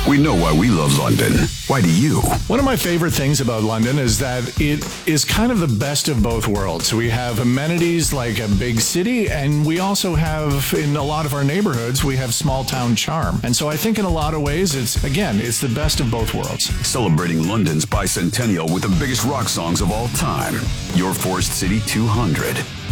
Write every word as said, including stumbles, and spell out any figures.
We know why we love London. Why do you? One of my favorite things about London is that it is kind of the best of both worlds. We have amenities like a big city, and we also have, in a lot of our neighborhoods, we have small town charm. And so I think in a lot of ways, it's, again, it's the best of both worlds. Celebrating London's bicentennial with the biggest rock songs of all time. Your Forest City two hundred.